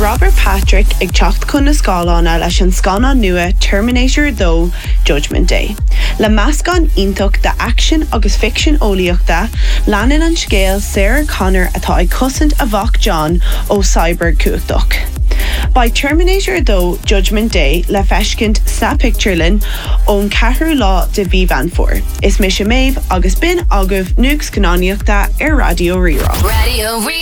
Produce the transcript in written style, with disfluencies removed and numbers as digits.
Robert Patrick ag teacht chun na scáileána leis an scáileán nua Terminator 2 Judgment Day. Le meascán iontocht de action agus fiction óíochta, leanan an scéal Sarah Connor atá ag cosint a bhach John ó Cyborg Cuachdoch. By Terminator 2 Judgment Day le feiscint sa picturelin ón ceathrú lá de bhí van fór. Is mis maibh agus bin agah nuags cannáíochta ar Radio Rirá. Radio Rirá.